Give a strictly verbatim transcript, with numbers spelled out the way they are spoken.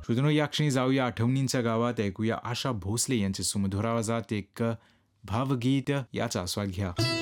श्रोत्यांनो, या क्षणी जाऊया आठवणींच्या गावात. ऐकूया आशा भोसले यांचे सुमधुर आवाजात एक भावगीत. याचा आस्वाद घ्या.